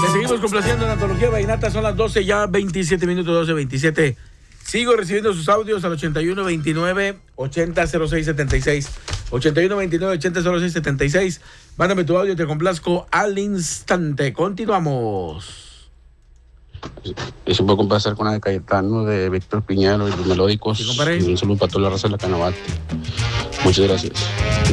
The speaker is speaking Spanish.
seguimos complaciendo en Antología Vallenata. Son las 12 ya 27 minutos, 12:27. Sigo recibiendo sus audios al 8129-800676. 8129-800676. Mándame tu audio, te complazco al instante. Continuamos. Y se puede complacer con la de Cayetano, de Víctor Piñero y los Melódicos. Sí, y un saludo para toda la raza de la Canabate. Muchas gracias.